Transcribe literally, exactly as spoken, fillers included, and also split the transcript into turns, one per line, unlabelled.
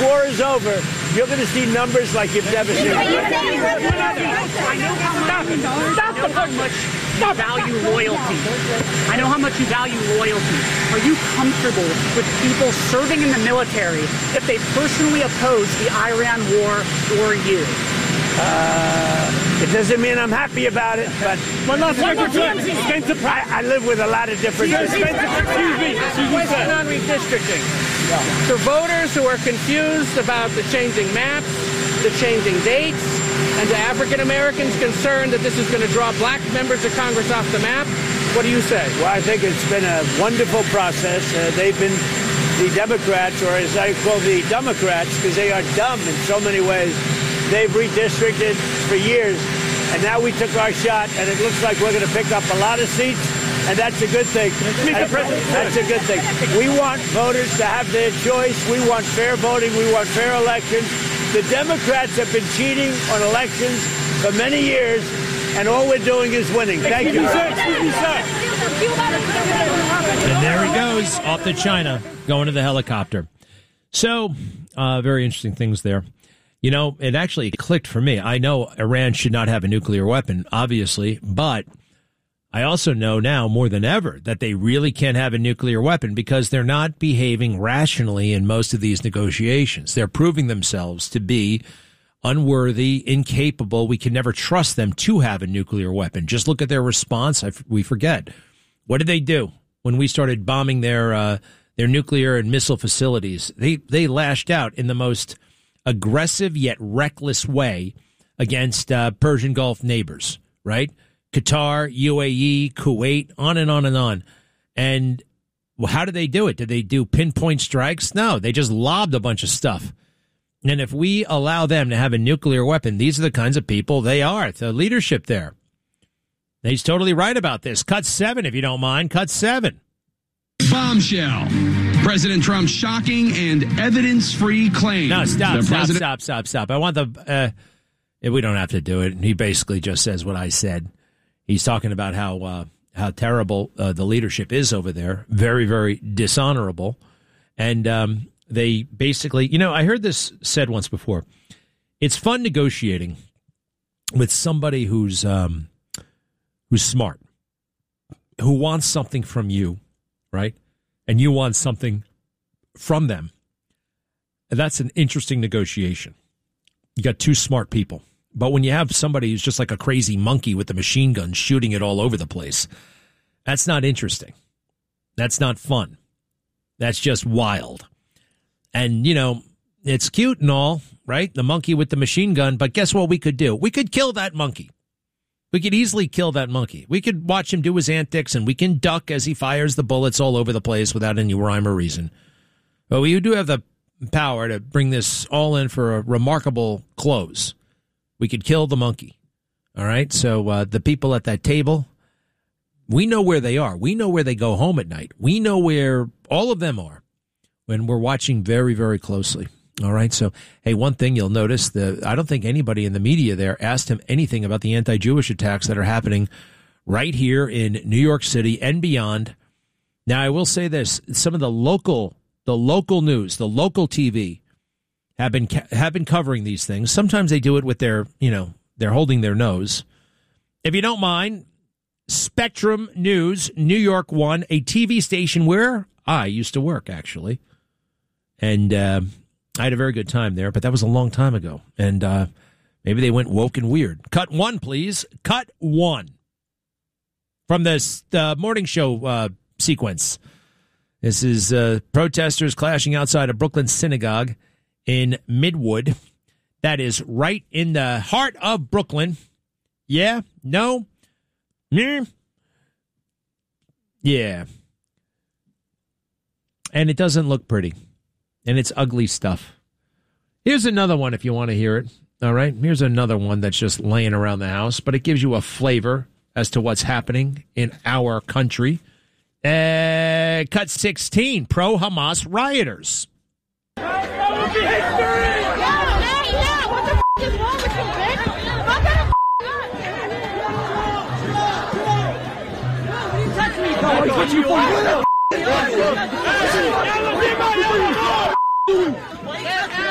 war is over, you're going to see numbers like you've never seen.
I know how much, stop, stop how much you value loyalty. I know how much you value loyalty. Are you comfortable with people serving in the military if they personally oppose the Iran war or you?
Uh, it doesn't mean I'm happy about it, but
well, no,
I, I live with a lot of different
Excuse me.
Question on redistricting. For voters who are confused about the changing maps, the changing dates, and to African Americans concerned that this is going to draw black members of Congress off the map, what do you say?
Well, I think it's been a wonderful process. Uh, they've been, the Democrats, or as I call the Democrats, because they are dumb in so many ways, they've redistricted for years, and now we took our shot, and it looks like we're going to pick up a lot of seats, and that's a good thing. That's, that's a good thing. We want voters to have their choice. We want fair voting. We want fair elections. The Democrats have been cheating on elections for many years, and all we're doing is winning. Thank you.
Excuse me, sir.
And there he goes, off to China, going to the helicopter. So, uh, very interesting things there. You know, it actually clicked for me. I know Iran should not have a nuclear weapon, obviously, but I also know now more than ever that they really can't have a nuclear weapon because they're not behaving rationally in most of these negotiations. They're proving themselves to be unworthy, incapable. We can never trust them to have a nuclear weapon. Just look at their response. I, we forget. What did they do when we started bombing their uh, their nuclear and missile facilities? They they lashed out in the most aggressive yet reckless way against uh, Persian Gulf neighbors, right? Qatar, U A E, Kuwait, on and on and on. And well, how did they do it? Did they do pinpoint strikes? No, they just lobbed a bunch of stuff. And if we allow them to have a nuclear weapon, these are the kinds of people they are, the leadership there. He's totally right about this. Cut seven, if you don't mind. Cut seven.
Bombshell. President Trump's shocking and evidence-free claim.
No, stop,
the
stop,
president-
stop, stop, stop. I want the, uh, we don't have to do it. He basically just says what I said. He's talking about how, uh, how terrible uh, the leadership is over there. Very, very dishonorable. And um, they basically, you know, I heard this said once before. It's fun negotiating with somebody who's, um, who's smart, who wants something from you, right? And you want something from them. And that's an interesting negotiation. You got two smart people. But when you have somebody who's just like a crazy monkey with a machine gun shooting it all over the place, that's not interesting. That's not fun. That's just wild. And, you know, it's cute and all, right? The monkey with the machine gun. But guess what we could do? We could kill that monkey. We could easily kill that monkey. We could watch him do his antics, and we can duck as he fires the bullets all over the place without any rhyme or reason. But we do have the power to bring this all in for a remarkable close. We could kill the monkey. All right? So uh, the people at that table, we know where they are. We know where they go home at night. We know where all of them are when we're watching very, very closely. All right. So, hey, one thing you'll notice, the I don't think anybody in the media there asked him anything about the anti-Jewish attacks that are happening right here in New York City and beyond. Now, I will say this. Some of the local, the local news, the local T V have been have been covering these things. Sometimes they do it with their, you know, they're holding their nose. If you don't mind, Spectrum News, New York One, a T V station where I used to work, actually. And, uh, I had a very good time there, but that was a long time ago. And uh, maybe they went woke and weird. Cut one, please. Cut one. From this uh, morning show uh, sequence. This is uh, protesters clashing outside a Brooklyn synagogue in Midwood. That is right in the heart of Brooklyn. Yeah? No? Yeah. Yeah. And it doesn't look pretty. And it's ugly stuff. Here's another one if you want to hear it. All right. Here's another one that's just laying around the house, but it gives you a flavor as to what's happening in our country. Uh, cut sixteen, pro-Hamas rioters.
What you